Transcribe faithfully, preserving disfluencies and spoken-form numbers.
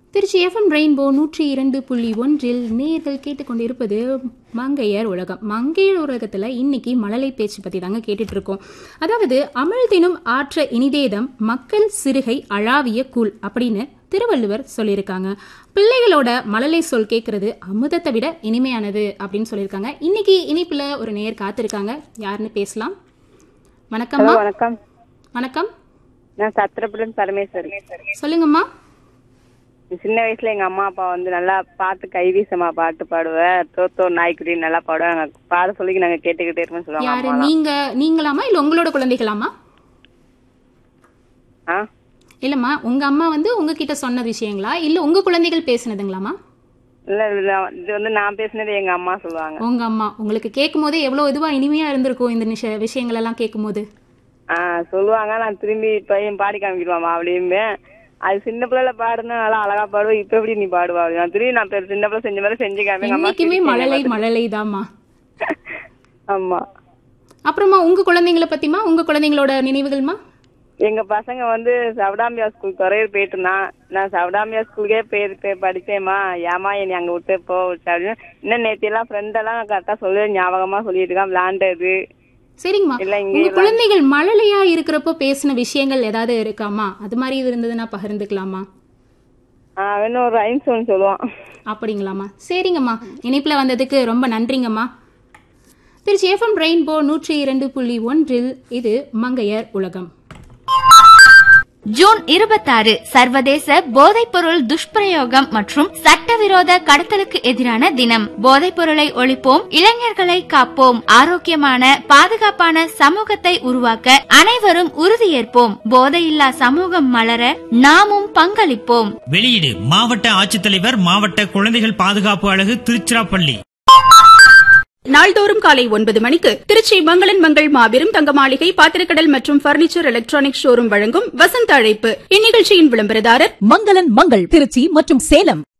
Trichy FM rainbow நூற்றி இரண்டு புள்ளி ஒன்றில் நேர்கள் கேட்டுக்கொண்டிருப்பது மங்கையர் உலகம். மங்கையர் உலகத்தில் இன்னைக்கு மழலை பேச்சு பற்றி தாங்க கேட்டுட்டு இருக்கோம். அதாவது அமிழ்தினும் ஆற்ற இனிதேதம் மக்கள் சிறுகை அழாவிய கூழ் அப்படின்னு திருவள்ளுவர் சொல்லியிருக்காங்க. பிள்ளைகளோட மழலை சொல் கேட்கறது அமுதத்தை விட இனிமையானது அப்படின்னு சொல்லியிருக்காங்க. இன்னைக்கு இனிப்புல ஒரு நேயர் காத்திருக்காங்க. யாருன்னு பேசலாம்? வணக்கம்மா. வணக்கம். வணக்கம். நான் சத்திரப்புடன் பரமேஸ்வரி. சொல்லுங்கம்மா. சின்ன வயசுல எங்க அம்மா அப்பா வந்து நல்லா பாட்டு கைவீசமா பாட்டு பாடுவேன். தோத்தோ நாய்க்குடி நல்லா பாடுவாங்க. பாட சொல்லி நாங்க கேட்டுக்கிட்டே இருப்போம் சொல்லுவாங்க. யாரு நீங்க? நீங்களாமா இல்ல உங்களோட குழந்தைகளாமா? ஆ இல்லம்மா, உங்க அம்மா வந்து உங்ககிட்ட சொன்ன விஷயங்களா இல்ல உங்க குழந்தைகள் பேசுனதுங்களாமா? இல்ல இல்ல இது வந்து நான் பேசினது எங்க அம்மா சொல்லுவாங்க. உங்க அம்மா உங்களுக்கு கேட்கும் போதே எவ்வளவு இதுவா இனிமையா இருந்திருக்கும் இந்த நிஷ- விஷயங்கள் எல்லாம் கேட்கும் போது. ஆஹ் சொல்லுவாங்க. நான் திரும்பி பையன் பாடி காமிக்கிடுவாமா அப்படியுமே. அது சின்ன பிள்ளைல பாடுனா நல்லா அழகா பாடுவோம். இப்ப எப்படி நீ பாடுவா? நான் திரும்பி நான் பெரு- சின்ன பிள்ளை செஞ்ச மாதிரி செஞ்சு காமி. இன்னைக்குமே மழலை மழலை தாம்மா. ஆமா. அப்புறமா உங்க குழந்தைங்களை பத்திமா, உங்க குழந்தைங்களோட நினைவுகள்மா? எங்க பசங்க வந்து சவுடாம்பியா ஸ்கூல் துறையூர் போயிட்டு இருந்தான். நான் சவுடாம்பியா ஸ்கூலுக்கே போய் படிச்சேம்மா. ஏமா என்னை அங்க விட்டு போ அப்படின்னு. இன்னும் நேற்று எல்லாம் ஃப்ரெண்ட் எல்லாம் கரெக்டா சொல்லி ஞாபகமா சொல்லிட்டு இருக்கான். விளையாண்டது. சரிங்கம்மா. உங்க குழந்தைகள் மழலையா இருக்கிறப்போ பேசின விஷயங்கள் ஏதாவது இருக்காமா? அது மாதிரி இருந்ததுன்னா பகிர்ந்துக்கலாமா? ஆஹ் வேணும் ஒரு ரைம்ஸ் ஒன்று சொல்லுவான். அப்படிங்களாம்மா? சரிங்கம்மா. இணைப்புல வந்ததுக்கு ரொம்ப நன்றிங்கம்மா. திருச்சி எஃப்எம் ரெயின்போ நூற்றி இரண்டு புள்ளி ஒன்றில் இது மங்கையர் உலகம். ஜூன் இருபத்தாறு சர்வதேச போதைப்பொருள் துஷ்பிரயோகம் மற்றும் சட்டவிரோத கடத்தலுக்கு எதிரான தினம். போதைப் பொருளை ஒழிப்போம், இளைஞர்களை காப்போம், ஆரோக்கியமான பாதுகாப்பான சமூகத்தை உருவாக்க அனைவரும் உறுதியேற்போம். போதையில்லா சமூகம் மலர நாமும் பங்களிப்போம். வெளியீடு மாவட்ட ஆட்சித்தலைவர், மாவட்ட குழந்தைகள் பாதுகாப்பு அலகு, திருச்சிராப்பள்ளி. நாள்தோறும் காலை ஒன்பது மணிக்கு திருச்சி மங்களன் மங்கள் மாபெரும் தங்க மாளிகை பாத்திரக்கடல் மற்றும் பர்னிச்சர் எலக்ட்ரானிக் ஷோரூம் வழங்கும் வசந்த அழைப்பு. இந்நிகழ்ச்சியின் விளம்பரதாரர் மங்களன் மங்கள் திருச்சி மற்றும் சேலம்.